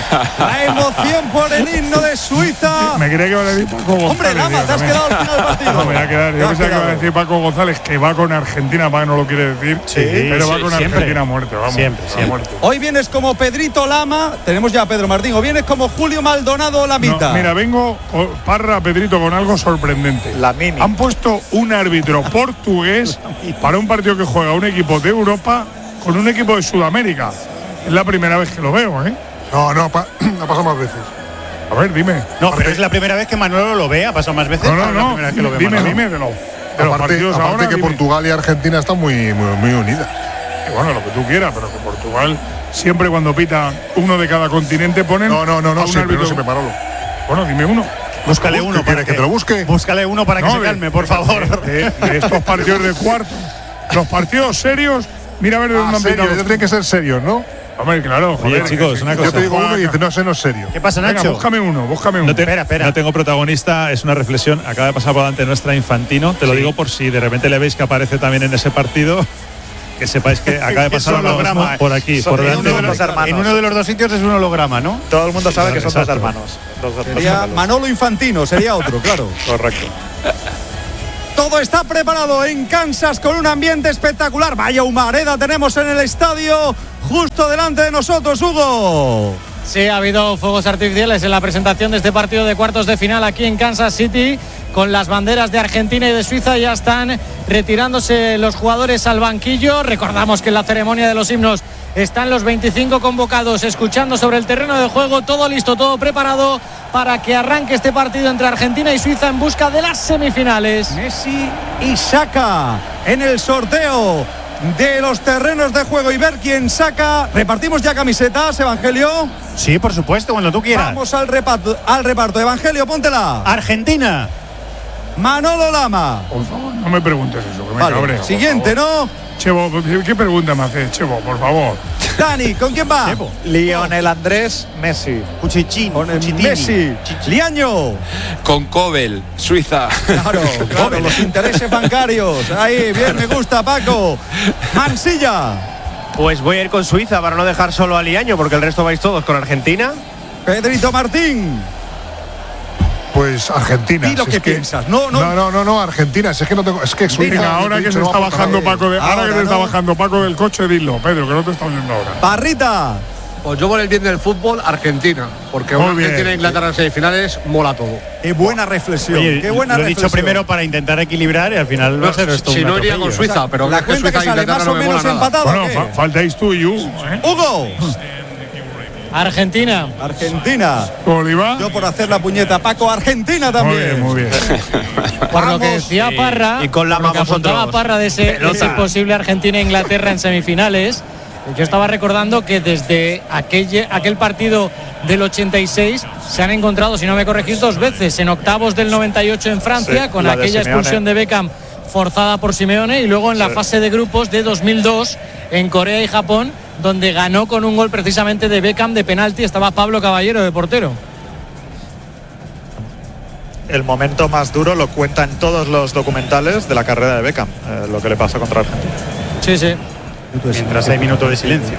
La emoción por el himno de Suiza. Me creía que iba a decir Paco González. Hombre, Lama, te has quedado al final del partido. No, me voy a quedar. Yo pensaba que iba a decir Paco González, que va con Argentina, para que no lo quiere decir. Sí, pero va con siempre. Argentina a muerte, vamos. Siempre. Muerte. Hoy vienes como Pedrito Lama. Tenemos ya a Pedro Martín. O vienes como Julio Maldonado Lamita. No, mira, vengo, Parra, Pedrito, con algo sorprendente. La mini. Han puesto un árbitro portugués para un partido que juega un equipo de Europa con un equipo de Sudamérica. Es la primera vez que lo veo, ¿eh? No, ha pasado más veces. A ver, dime. No, pero es la primera vez que Manolo lo ve. ¿Ha pasado más veces? No, Es la primera vez que lo ve dime Manolo. de los partidos Aparte ahora. que dime. Portugal y Argentina están muy unidas. Y bueno, lo que tú quieras, pero que Portugal siempre cuando pita uno de cada continente ponen. No, a un siempre, árbitro. no siempre, Manolo. Bueno, dime uno. Búscale uno. ¿Quieres que te lo busque? Búscale uno para que se calme, por favor. De estos partidos de cuarto. Los partidos serios, mira a ver de dónde han Serio, pitado. tienen que ser serios, ¿no? Hombre, claro, joder. Oye, chicos, una Yo cosa. te digo uno y dices, no, ese no es serio. ¿Qué pasa, Venga, Nacho? búscame uno. Espera. No tengo protagonista, es una reflexión. Acaba de pasar por delante nuestra Infantino. Te lo digo por si de repente le veis que aparece también en ese partido. Que sepáis que acaba de pasar Es holograma, por aquí, por delante. En uno de los dos sitios es un holograma, ¿no? Todo el mundo sabe que son dos Exacto. hermanos. Dos Sería gemelos. Manolo Infantino, sería otro, claro. Correcto. Todo está preparado en Kansas con un ambiente espectacular. Vaya humareda tenemos en el estadio justo delante de nosotros, Hugo. Sí, ha habido fuegos artificiales en la presentación de este partido de cuartos de final aquí en Kansas City, con las banderas de Argentina y de Suiza. Ya están retirándose los jugadores al banquillo. Recordamos que en la ceremonia de los himnos están los 25 convocados escuchando sobre el terreno de juego. Todo listo, todo preparado para que arranque este partido entre Argentina y Suiza en busca de las semifinales. Messi y saca en el sorteo de los terrenos de juego y ver quién saca. Repartimos ya camisetas, Evangelio. Sí, por supuesto, cuando tú quieras. Vamos al reparto. Evangelio, póntela. Argentina. Manolo Lama. Por favor, no me preguntes eso, que me Vale, cabreo. siguiente, ¿no? Chevo, ¿qué pregunta me haces, Chevo? Por favor. Dani, ¿con quién va? Lionel Andrés Messi. Cuchichín. Con el Cuchitini. Messi. Liaño. Con Kobel, Suiza. Claro, los intereses bancarios. Ahí, bien, me gusta, Paco. Mansilla. Pues voy a ir con Suiza para no dejar solo a Liaño, porque el resto vais todos con Argentina. Pedrito Martín. Pues Argentina. Di lo si que es piensas. No. No, Argentina. Si es que no tengo. Es que Suiza. Venga, ahora que se está bajando Paco Ahora, Paco del coche, dilo, Pedro, que no te está oyendo ahora. Parrita. Pues yo por el bien del fútbol, Argentina. Porque Muy una bien. Argentina e Inglaterra en semifinales mola todo. Qué buena reflexión. Oye, qué buena lo he reflexión. dicho primero para intentar equilibrar y al final va a ser esto. Si un no iría con atropello. Suiza, pero La es que cuenta Suiza que e sale Inglaterra más no o me menos mola nada. empatada. Bueno, ¿o qué? faltáis tú y Hugo, ¿eh? Hugo. Argentina. Oliva. Yo por hacer la puñeta. Paco, Argentina también. Muy bien. Por lo que decía Parra, y con la por lo que apuntaba vosotros. Parra de ese posible Argentina-Inglaterra en semifinales, yo estaba recordando que desde aquel partido del 86 se han encontrado, si no me corregís, dos veces, en octavos del 98 en Francia, Sí, con la de aquella Simeone. expulsión de Beckham forzada por Simeone, y luego en la fase de grupos de 2002 en Corea y Japón, donde ganó con un gol precisamente de Beckham de penalti. Estaba Pablo Caballero de portero. El momento más duro lo cuentan todos los documentales de la carrera de Beckham, lo que le pasó contra Argentina. Sí, sí. Mientras hay minuto de silencio.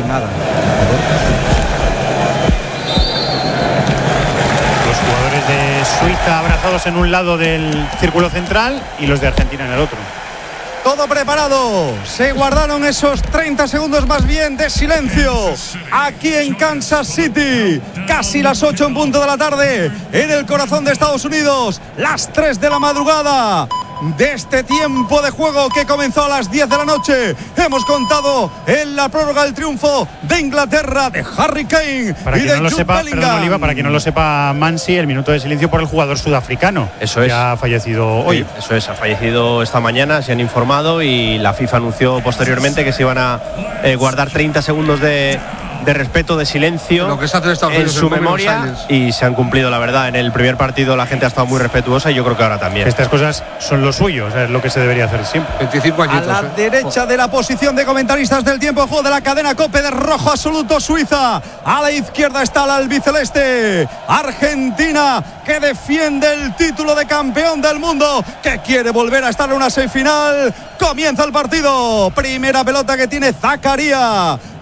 Los jugadores de Suiza abrazados en un lado del círculo central y los de Argentina en el otro. Todo preparado. Se guardaron esos 30 segundos más bien de silencio aquí en Kansas City. Casi las 8 en punto de la tarde en el corazón de Estados Unidos. Las 3 de la madrugada de este tiempo de juego que comenzó a las 10 de la noche. Hemos contado en la prórroga el triunfo de Inglaterra, de Harry Kane Para y quien de no lo Jude sepa, Bellingham. perdón, Oliva, para quien no lo sepa, Mansi, el minuto de silencio por el jugador sudafricano. Eso es. Que ha fallecido hoy. Eso es, ha fallecido esta mañana, se han informado y la FIFA anunció posteriormente que se iban a guardar 30 segundos de respeto, de silencio Lo que se hace en Estados en Unidos su es el memoria, silence. y se han cumplido, la verdad. En el primer partido la gente ha estado muy respetuosa y yo creo que ahora también. Estas cosas son lo suyo, o sea, es lo que se debería hacer siempre. 25 A añitos. la derecha de la posición de comentaristas del tiempo de juego de la cadena COPE de rojo absoluto Suiza. A la izquierda está el albiceleste Argentina, que defiende el título de campeón del mundo, que quiere volver a estar en una semifinal. Comienza el partido. Primera pelota que tiene Zakaria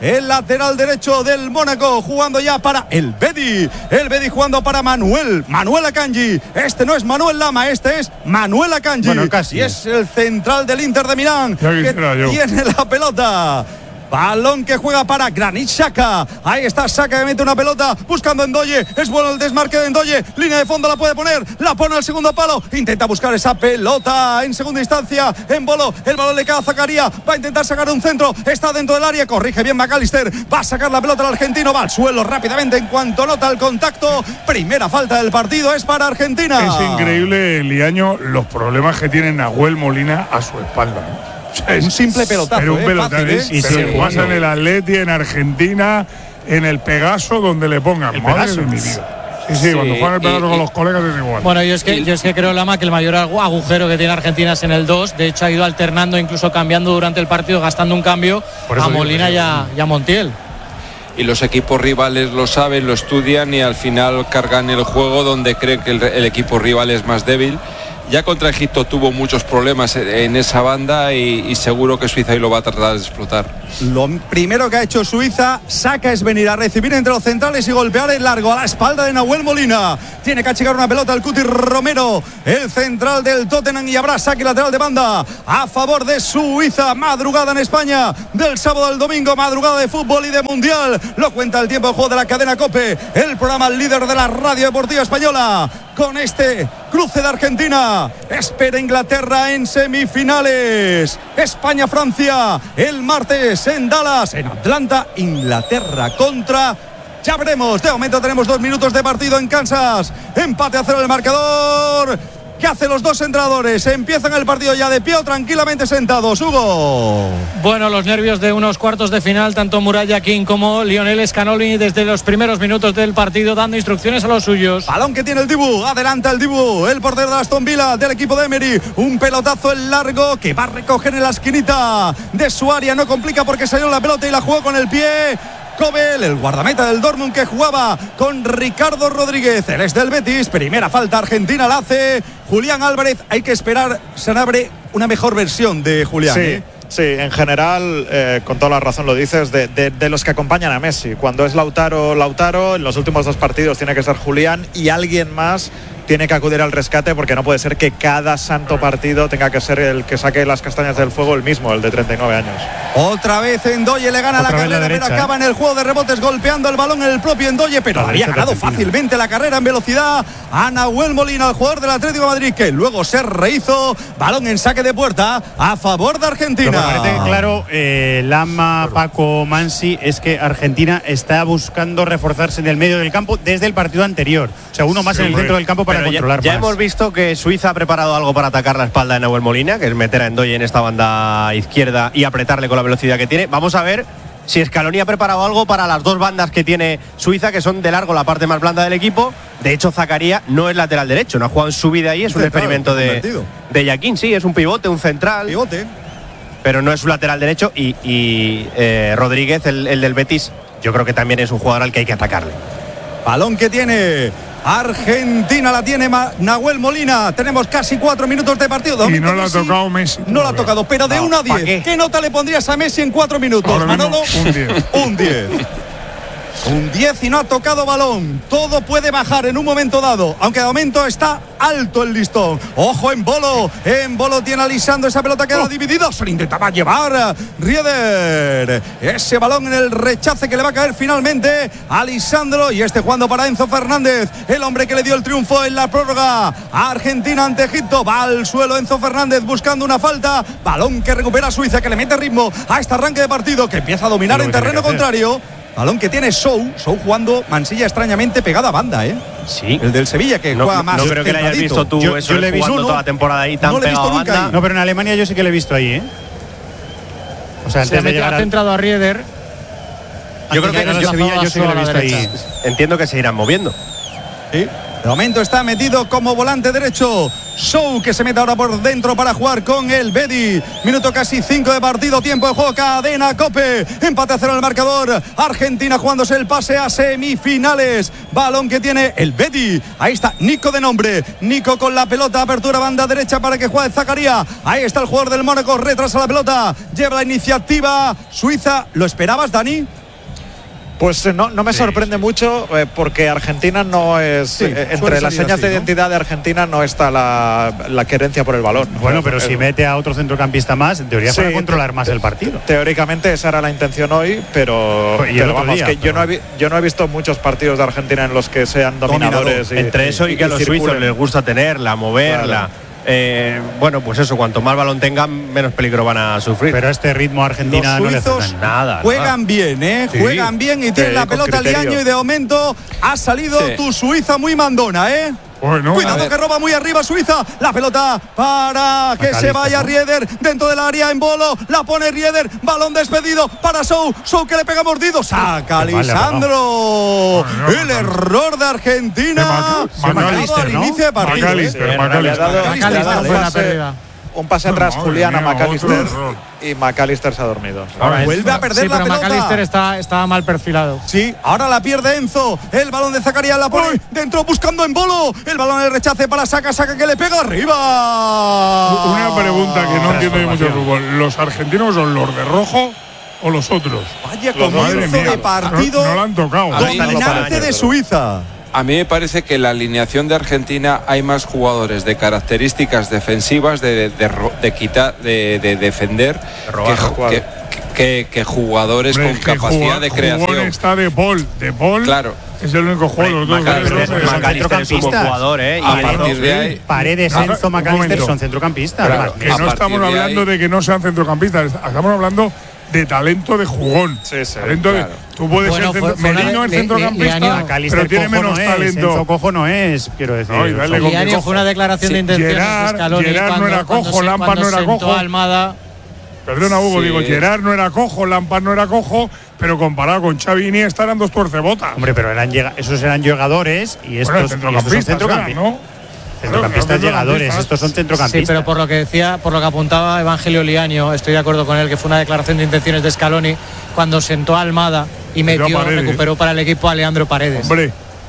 el lateral derecho del Mónaco, jugando ya para el Bedi. El Bedi jugando para Manuel Akanji. Este no es Manuel Lama, este es Manuel Akanji. Bueno, casi. Y es el central del Inter de Milán, que tiene la pelota. Balón que juega para Granit Xhaka. Ahí está Xhaka, que mete una pelota buscando Ndoye. Es bueno el desmarque de Ndoye. Línea de fondo, la puede poner. La pone al segundo palo. Intenta buscar esa pelota en segunda instancia. En Bolo. El balón le queda a Zakaria. Va a intentar sacar un centro. Está dentro del área. Corrige bien McAllister. Va a sacar la pelota al argentino. Va al suelo rápidamente en cuanto nota el contacto. Primera falta del partido. Es para Argentina. Es increíble, Liaño, los problemas que tiene Nahuel Molina a su espalda, ¿no? Un simple pelotazo. Pero un pelotazo. Fácil, pero pasa en el Atleti, en Argentina, en el Pegaso, donde le pongan. ¿El Madre Pegaso? de mi vida. Sí, cuando juegan el Pegaso con los colegas es igual. Bueno, yo es que creo, Lama, que el mayor agujero que tiene Argentina es en el 2. De hecho, ha ido alternando, incluso cambiando durante el partido, gastando un cambio a Molina y a Montiel. Y los equipos rivales lo saben, lo estudian y al final cargan el juego donde creen que el equipo rival es más débil. Ya contra Egipto tuvo muchos problemas en esa banda y seguro que Suiza ahí lo va a tratar de explotar. Lo primero que ha hecho Suiza, saca, es venir a recibir entre los centrales y golpear en largo a la espalda de Nahuel Molina. Tiene que achicar una pelota al Cuti Romero, el central del Tottenham, y habrá saque lateral de banda a favor de Suiza. Madrugada en España del sábado al domingo, madrugada de fútbol y de mundial. Lo cuenta el tiempo de juego de la cadena COPE, el programa líder de la radio deportiva española. Con este cruce de Argentina, espera Inglaterra en semifinales. España-Francia el martes en Dallas, en Atlanta, Inglaterra contra... Ya veremos, de momento tenemos 2 minutos de partido en Kansas. Empate a 0 el marcador. ¿Qué hacen los dos entrenadores? Empiezan el partido ya de pie o tranquilamente sentados, Hugo. Bueno, los nervios de unos cuartos de final, tanto Muralla King como Lionel Scaloni desde los primeros minutos del partido dando instrucciones a los suyos. Balón que tiene el Dibu, adelanta el Dibu, el portero de Aston Villa del equipo de Emery. Un pelotazo en largo que va a recoger en la esquinita de su área. No complica porque salió la pelota y la jugó con el pie. Kobel, el guardameta del Dortmund, que jugaba con Ricardo Rodríguez. Él es del Betis. Primera falta argentina la hace Julián Álvarez. Hay que esperar, Sanabria, una mejor versión de Julián. Sí. Sí, en general, con toda la razón lo dices, de los que acompañan a Messi. Cuando es Lautaro, en los últimos 2 partidos tiene que ser Julián y alguien más tiene que acudir al rescate, porque no puede ser que cada santo partido tenga que ser el que saque las castañas del fuego el mismo, el de 39 años. Otra vez Ndoye le gana la carrera, pero acaba en el juego de rebotes golpeando el balón en el propio Ndoye, pero había ganado fácilmente la carrera en velocidad a Nahuel Molina, el jugador del Atlético de Madrid, que luego se rehizo. Balón en saque de puerta a favor de Argentina. Lo que parece claro, Lama, Paco, Mansi, es que Argentina está buscando reforzarse en el medio del campo desde el partido anterior. O sea, uno más en el centro del campo para controlar ya más. Hemos visto que Suiza ha preparado algo para atacar la espalda de Nahuel Molina, que es meter a Ndoye en esta banda izquierda y apretarle con la velocidad que tiene. Vamos a ver si Scaloni ha preparado algo para las 2 bandas que tiene Suiza, que son de largo la parte más blanda del equipo. De hecho, Zakaria no es lateral derecho, no ha jugado en su vida ahí, es un experimento de Yaquín, sí, es un pivote, un central. Pivote. Pero no es un lateral derecho y Rodríguez, el del Betis, yo creo que también es un jugador al que hay que atacarle. Balón que tiene Argentina, la tiene Nahuel Molina. Tenemos casi 4 minutos de partido. Y no la ha tocado Messi. No la ha tocado, pero de 1 a 10. ¿Qué nota le pondrías a Messi en 4 minutos, Manolo? Un 10. Un 10. Un 10 y no ha tocado balón. Todo puede bajar en un momento dado, aunque de momento está alto el listón. Ojo en Bolo. En Bolo tiene a Lisandro. Esa pelota queda dividida. Se le intentaba llevar Rieder. Ese balón en el rechace que le va a caer finalmente a Lisandro. Y jugando para Enzo Fernández, el hombre que le dio el triunfo en la prórroga a Argentina ante Egipto. Va al suelo Enzo Fernández buscando una falta. Balón que recupera Suiza, que le mete ritmo a este arranque de partido, que empieza a dominar en terreno contrario. Balón que tiene Sou jugando Mansilla extrañamente pegada a banda, ¿eh? Sí. El del Sevilla, que juega más. No creo que le hayas visto tú yo eso le he visto jugando toda la temporada ahí tan pegado a banda. No, pero en Alemania yo sí que le he visto ahí, ¿eh? O sea, antes de llegar ha centrado a Rieder. Yo creo que en el Sevilla yo sí que le he visto ahí. Entiendo que se irán moviendo. Sí. De momento está metido como volante derecho Sou, que se mete ahora por dentro para jugar con el Bedi. Minuto casi 5 de partido, tiempo de juego, cadena COPE. Empate a 0 en el marcador. Argentina jugándose el pase a semifinales. Balón que tiene el Bedi. Ahí está Nico de nombre. Nico con la pelota, apertura banda derecha para que juegue Zakaria. Ahí está el jugador del Mónaco, retrasa la pelota, lleva la iniciativa Suiza. ¿Lo esperabas, Dani? Pues no me sorprende mucho porque Argentina no es entre las señas de identidad de Argentina no está la querencia por el balón. Bueno, pero si mete a otro centrocampista más, en teoría para controlar más el partido. Teóricamente esa era la intención hoy, pero vamos, que yo no he visto muchos partidos de Argentina en los que sean dominadores. Entre eso y que a los suizos les gusta tenerla, moverla. Claro. Bueno, pues eso, cuanto más balón tengan, menos peligro van a sufrir. Pero a este ritmo Argentina los no suizos le hacen nada. Juegan bien, Sí. juegan bien y tienen la pelota al Liaño y de momento ha salido tu Suiza muy mandona, Bueno, cuidado que roba muy arriba Suiza. La pelota para que se vaya Rieder dentro del área en Bolo. La pone Rieder. Balón despedido para Sou. Sou que le pega mordido. Saca Lisandro. El error de Argentina. McAllister, al inicio de partido. Un pase atrás Julián a McAllister y McAllister se ha dormido. Vuelve a perder la pelota. McAllister está mal perfilado. Sí, ahora la pierde Enzo. El balón de Zakaria la pone dentro buscando en Bolo. El balón en el rechace para Saca que le pega arriba. Una pregunta que no entiendo yo mucho el fútbol. ¿Los argentinos son los de rojo o los otros? Vaya comienzo de partido. No lo han tocado. Dominante de Suiza. A mí me parece que en la alineación de Argentina hay más jugadores de características defensivas, de defender, que jugadores con capacidad de creación. Está De Paul. Claro. Es el único jugador. McAllister es un buen jugador, A partir de ahí. Paredes, Enzo, McAllister son centrocampistas. Claro, que no estamos hablando de que no sean centrocampistas, estamos hablando de talento de jugón. Talento tú puedes ser Merino es centrocampista, pero tiene menos talento. Enzo cojo no es, quiero decir. Liaño fue una declaración de intenciones de Scaloni. Gerard no era cojo, Lampard no era cojo. Almada. Perdona, Hugo, digo, Gerard no era cojo, Lampard no era cojo, pero comparado con Xavi y Iniesta eran dos tuercebotas. Hombre, pero esos eran llegadores y estos son centrocampistas, ¿no? Centrocampistas llegadores, estos son centrocampistas. Sí, pero por lo que apuntaba Evangelio Liaño, estoy de acuerdo con él, que fue una declaración de intenciones de Scaloni cuando sentó a Almada y recuperó para el equipo a Leandro Paredes. Hombre.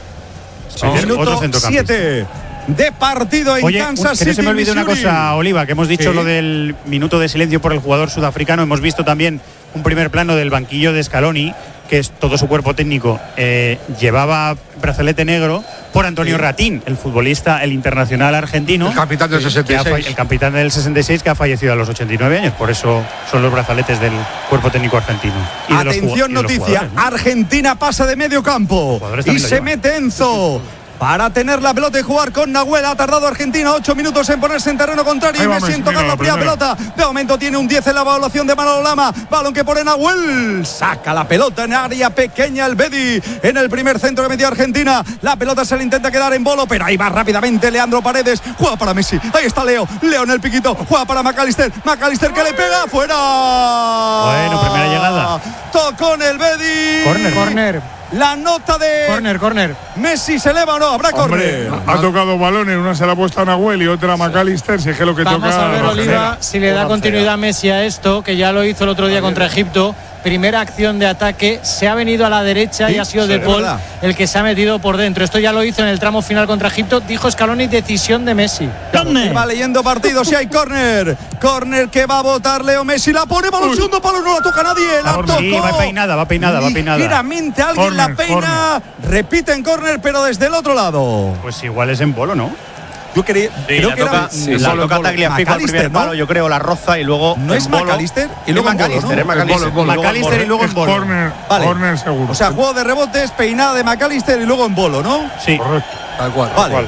Minuto 7 de partido en Kansas City. Que no se me olvide una cosa, Oliva, que hemos dicho lo del minuto de silencio por el jugador sudafricano. Hemos visto también un primer plano del banquillo de Scaloni, que es todo su cuerpo técnico. Llevaba brazalete negro por Antonio Ratín, el futbolista, el internacional argentino. El capitán del 66. El capitán del 66 que ha fallecido a los 89 años. Por eso son los brazaletes del cuerpo técnico argentino. Y atención, noticia. Argentina pasa de medio campo y se mete Enzo para tener la pelota y jugar con Nahuel. Ha tardado Argentina 8 minutos en ponerse en terreno contrario y Messi en tocar la primera pelota. De momento tiene un 10 en la evaluación de Manolo Lama. Balón que pone Nahuel. Saca la pelota en área pequeña el Bedi en el primer centro que metió Argentina. La pelota se le intenta quedar en Bolo, pero ahí va rápidamente Leandro Paredes. Juega para Messi. Ahí está Leo en el piquito. Juega para McAllister que le pega fuera. Bueno, primera llegada. Tocó en el Bedi. Corner. La nota de corner. Messi se eleva o no, habrá corner. Ha tocado balones, una se la ha puesto a Nahuel y otra a McAllister. Si es que lo que Vamos toca. a ver, Oliva, si le da continuidad Messi a esto, que ya lo hizo el otro día contra Egipto. Primera acción de ataque, se ha venido a la derecha y ha sido De Paul el que se ha metido por dentro. Esto ya lo hizo en el tramo final contra Egipto. Dijo Scaloni, decisión de Messi. Va leyendo partidos, si hay córner. Córner que va a votar Leo Messi. La pone para el segundo palo, no la toca nadie. La tocó. Sí, va peinada. Ligeramente alguien la peina. Repiten córner, pero desde el otro lado. Pues igual es en Bolo, ¿no? Yo creo que la toca Tagliafico al primer palo, yo creo, la roza y luego. ¿No es McAllister? Y luego McAllister y luego en Bolo. Corner seguro. O sea, juego de rebotes, peinada de McAllister y luego en Bolo, ¿no? Sí. Correcto. Tal cual. Vale.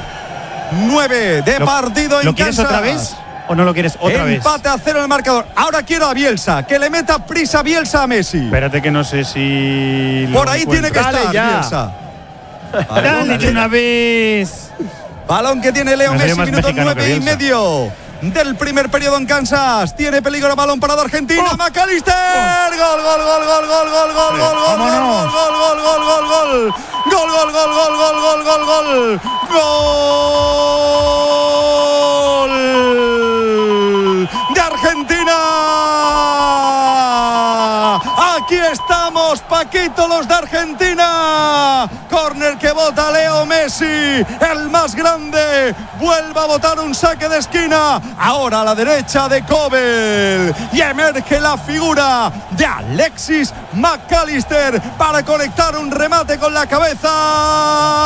9 de partido en Kansas. ¿Lo quieres otra vez o no lo quieres otra vez? Empate a 0 en el marcador. Ahora quiero a Bielsa, que le meta prisa a Bielsa a Messi. Espérate que no sé si. Por ahí tiene que estar Bielsa. Dale de una vez. Balón que tiene Leo Messi, minuto 9:30 del primer periodo en Kansas. Tiene peligro, balón parado Argentina. McAllister. Gol. De Argentina. Aquí está estamos, Paquito, los de Argentina. Córner que bota Leo Messi, el más grande. Vuelve a botar un saque de esquina. Ahora a la derecha de Kobel. Y emerge la figura de Alexis McAllister para conectar un remate con la cabeza.